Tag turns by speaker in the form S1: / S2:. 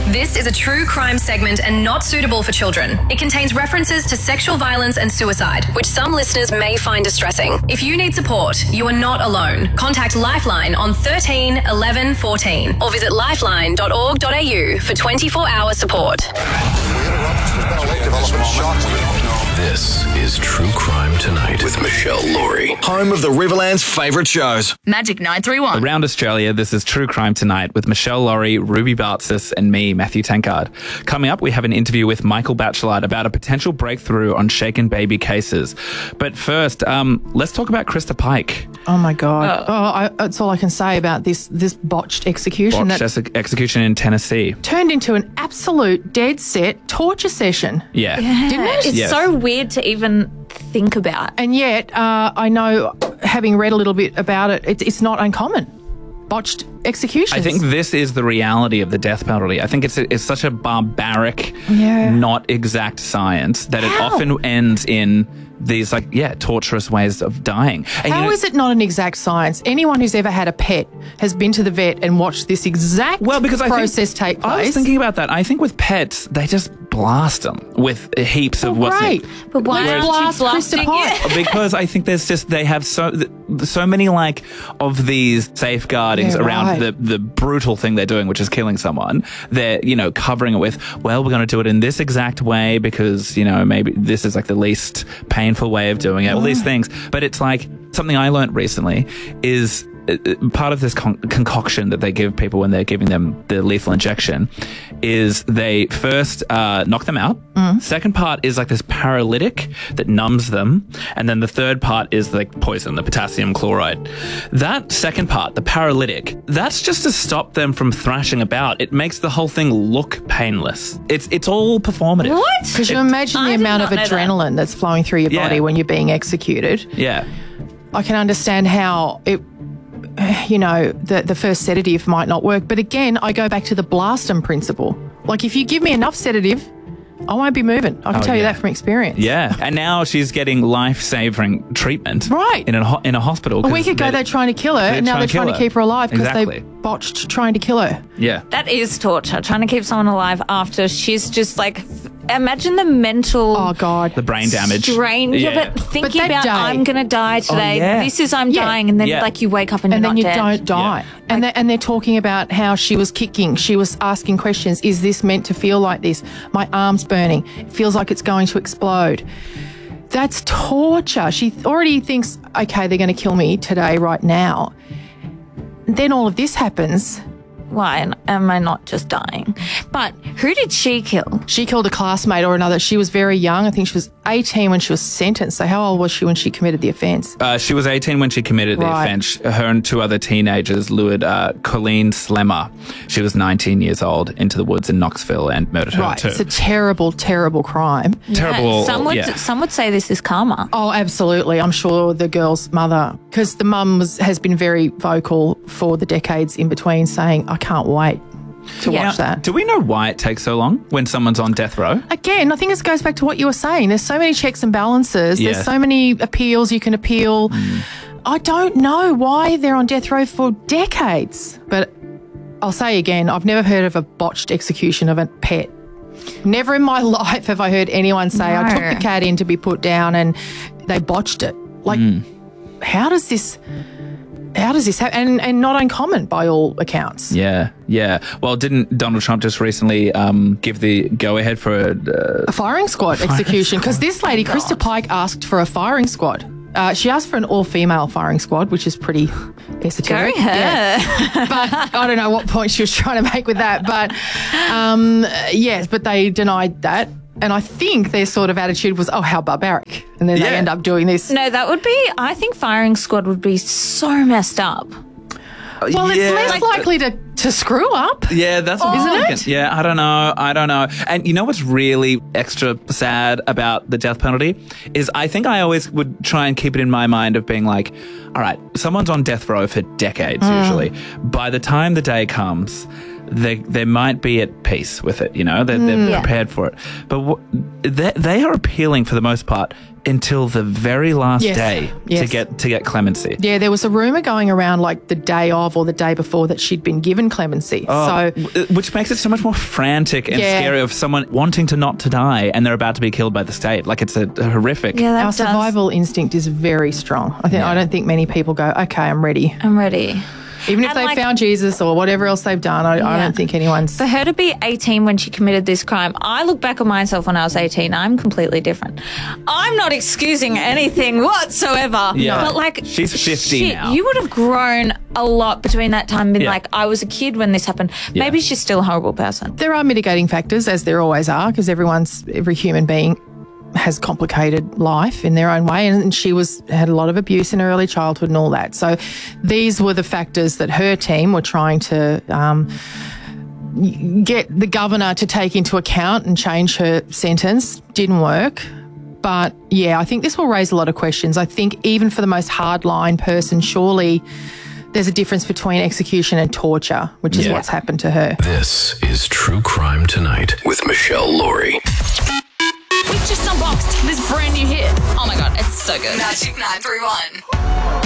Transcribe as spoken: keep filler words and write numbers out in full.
S1: This is a true crime segment and not suitable for children. It contains references to sexual violence and suicide, which some listeners may find distressing. If you need support, you are not alone. Contact Lifeline on thirteen eleven fourteen or visit lifeline dot org dot a u for twenty-four hour support.
S2: This is True Crime Tonight with Michelle Laurie, home of the Riverland's favourite shows.
S3: Magic nine three one.
S4: Around Australia, this is True Crime Tonight with Michelle Laurie, Ruby Bartzis, and me, Matthew Tankard. Coming up, we have an interview with Michael Batchelard about a potential breakthrough on shaken baby cases. But first, um, let's talk about Krista Pike.
S5: Oh my God! Oh, I, that's all I can say about this this botched execution.
S4: Botched
S5: that
S4: ex- execution in Tennessee.
S5: Turned into an absolute dead set torture session.
S4: Yeah,
S3: yeah.
S5: Didn't it?
S3: It's
S4: Yes.
S3: so weird to even think about.
S5: And yet, uh, I know, having read a little bit about it, it it's not uncommon. Botched executions.
S4: I think this is the reality of the death penalty. I think it's a, it's such a barbaric,
S5: Yeah.
S4: not exact science that it
S5: How?
S4: often ends in these, like, yeah, torturous ways of dying. And,
S5: How
S4: you know,
S5: is it not an exact science? Anyone who's ever had a pet has been to the vet and watched this exact
S4: well, because I
S5: process
S4: think,
S5: take place.
S4: I was thinking about that. I think with pets, they just blast them with heaps of
S5: Well,
S4: what's
S5: great.
S3: But why
S5: Let's
S3: aren't you
S5: blast
S3: blasting
S5: Krista Pike.
S3: it?
S4: because I think there's just they have so so many like of these safeguardings
S5: Yeah,
S4: around
S5: right.
S4: the the brutal thing they're doing, which is killing someone. They're, you know, covering it with, well, we're going to do it in this exact way because, you know, maybe this is like the least painful way of doing it. All these things, but it's like something I learned recently is uh, part of this con- concoction that they give people when they're giving them the lethal injection is they first uh, knock them out.
S5: Mm.
S4: Second part is like this paralytic that numbs them. And then the third part is like poison, the potassium chloride. That second part, the paralytic, that's just to stop them from thrashing about. It makes the whole thing look painless. It's it's all performative.
S3: What?
S5: Because you imagine the
S3: I did
S5: amount of
S3: not know that.
S5: adrenaline that's flowing through your
S4: Yeah.
S5: body when you're being executed.
S4: Yeah.
S5: I can understand how it, you know, the, the first sedative might not work. But again, I go back to the blast 'em principle. Like, if you give me enough sedative, I won't be moving. I can
S4: Oh,
S5: tell you
S4: yeah.
S5: that from experience.
S4: Yeah, and now she's getting life-saving treatment.
S5: Right.
S4: In a ho- in a hospital.
S5: A week ago, they're trying to kill her, and now
S4: trying
S5: they're
S4: to
S5: trying
S4: kill
S5: to
S4: her.
S5: keep her alive because
S4: Exactly.
S5: they botched trying to kill her.
S4: Yeah.
S3: That is torture, trying to keep someone alive after she's just like, f- imagine the mental
S5: Oh, God.
S4: The brain damage.
S3: strain. Yeah,
S4: Yeah.
S3: but thinking
S5: that
S3: about,
S5: day-
S3: I'm going to die today.
S4: yeah.
S3: This is, I'm
S5: Yeah.
S3: dying. And then,
S4: Yeah.
S3: like, you wake up and,
S5: And
S3: you're
S5: then
S3: not
S5: you
S3: dead.
S5: don't die.
S4: Yeah.
S5: And, they're, and they're talking about how she was kicking. She was asking questions. Is this meant to feel like this? My arm's burning. It feels like it's going to explode. That's torture. She already thinks, okay, they're going to kill me today, right now. Then all of this happens.
S3: Why am I not just dying? But who did she kill?
S5: She killed a classmate or another. She was very young. I think she was eighteen when she was sentenced. So how old was she when she committed the offence?
S4: Uh, she was eighteen when she committed the
S5: Right.
S4: offence. Her and two other teenagers lured uh, Colleen Slemmer. She was nineteen years old into the woods in Knoxville and murdered her
S5: Right.
S4: too.
S5: It's a terrible, terrible crime.
S4: Terrible.
S3: Yeah, some would
S4: yeah.
S3: some would say this is karma.
S5: Oh, absolutely. I'm sure the girl's mother, because the mum was, has been very vocal for the decades in between, saying, I can't wait to
S3: Yeah.
S5: watch that.
S4: Do we know why it takes so long when someone's on death row?
S5: Again, I think this goes back to what you were saying. There's so many checks and balances.
S4: Yeah.
S5: There's so many appeals you can appeal. I don't know why they're on death row for decades. But I'll say again, I've never heard of a botched execution of a pet. Never in my life have I heard anyone say, I took
S3: No.
S5: the cat in to be put down and they botched it. Like, how does this... How does this happen? And, and not uncommon by all accounts.
S4: Yeah, yeah. Well, didn't Donald Trump just recently um, give the go-ahead for a... Uh,
S5: A firing squad execution. Because this lady, Krista Pike, asked for a firing squad. Uh, she asked for an all-female firing squad, which is pretty esoteric.
S3: Go her.
S5: Yeah. But I don't know what point she was trying to make with that. But um, yes, but they denied that. And I think their sort of attitude was, oh, how barbaric. And then
S4: Yeah.
S5: they end up doing this.
S3: No, that would be, I think firing squad would be so messed up.
S5: Well, it's
S4: yeah.
S5: less
S4: Like-
S5: likely to, to screw up.
S4: Yeah, that's what
S5: Isn't
S4: I'm
S5: it?
S4: thinking. Yeah, I don't know. I don't know. And you know what's really extra sad about the death penalty is I think I always would try and keep it in my mind of being like, all right, someone's on death row for decades usually. By the time the day comes, they they might be at peace with it, you know, they're, they're
S3: Mm. Yeah.
S4: prepared for it. But w- they, they are appealing for the most part until the very last
S5: Yes.
S4: day to
S5: Yes.
S4: get to get clemency.
S5: Yeah, there was a rumour going around like the day of or the day before that she'd been given clemency.
S4: Oh,
S5: so
S4: w- which makes it so much more frantic and
S5: Yeah.
S4: scary of someone wanting to not to die and they're about to be killed by the state. Like it's a, a horrific.
S3: Yeah, that
S5: our
S3: does.
S5: survival instinct is very strong. I think
S4: Yeah.
S5: I don't think many people go, okay, I'm ready.
S3: I'm ready.
S5: Even if
S3: And,
S5: they
S3: like-
S5: found Jesus or whatever else they've done, I, I
S3: Yeah.
S5: don't think anyone's.
S3: For her to be eighteen when she committed this crime, I look back at myself when I was eighteen, I'm completely different. I'm not excusing anything whatsoever.
S4: Yeah.
S3: But like,
S4: She's fifty
S3: shit,
S4: now.
S3: you would have grown a lot between that time and been
S4: Yeah.
S3: like, I was a kid when this happened.
S4: Yeah.
S3: Maybe she's still a horrible person.
S5: There are mitigating factors, as there always are, because everyone's every human being has complicated life in their own way, and she was had a lot of abuse in her early childhood and all that. So these were the factors that her team were trying to um, get the governor to take into account and change her sentence. Didn't work. But yeah, I think this will raise a lot of questions. I think even for the most hardline person, surely there's a difference between execution and torture, which is
S4: Yeah.
S5: what's happened to her.
S2: This is True Crime Tonight with Michelle Laurie.
S6: We've just unboxed this brand new hit. Oh my god, it's so good.
S1: Magic nine three one.